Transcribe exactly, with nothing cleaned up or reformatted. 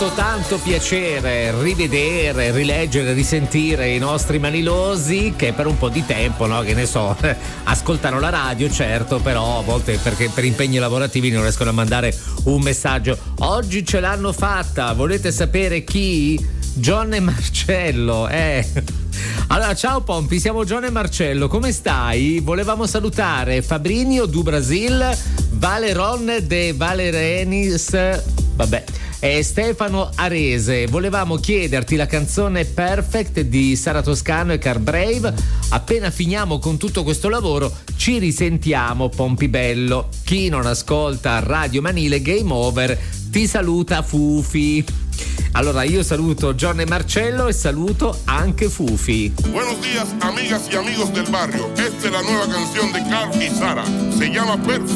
tanto tanto piacere rivedere, rileggere, risentire i nostri manilosi che per un po' di tempo, no, che ne so, ascoltano la radio, certo, però a volte perché per impegni lavorativi non riescono a mandare un messaggio. Oggi ce l'hanno fatta, volete sapere chi? John e Marcello, eh. Allora, ciao Pompi, siamo John e Marcello, come stai? Volevamo salutare Fabrinho du Brasil, Valeron de Valerenis, vabbè, e Stefano Arese. Volevamo chiederti la canzone Perfect di Sara Toscano e Car Brave. Appena finiamo con tutto questo lavoro ci risentiamo, Pompi bello. Chi non ascolta Radio Manile Game Over ti saluta Fufi. Allora io saluto John e Marcello e saluto anche Fufi. Buenos días, amigas y amigos del barrio. Esta es la nueva canción de Carl y Sara. Se llama Perfect.